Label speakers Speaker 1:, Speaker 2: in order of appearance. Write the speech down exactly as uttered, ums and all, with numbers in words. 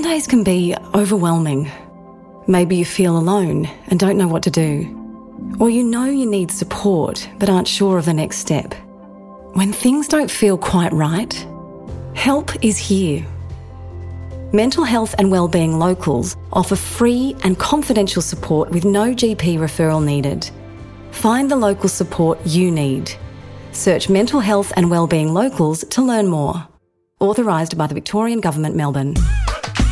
Speaker 1: days can be overwhelming. Maybe you feel alone and don't know what to do. Or you know you need support but aren't sure of the next step. When things don't feel quite right, help is here. Mental Health and Wellbeing Locals offer free and confidential support with no G P referral needed. Find the local support you need. Search Mental Health and Wellbeing Locals to learn more. Authorised by the Victorian Government, Melbourne.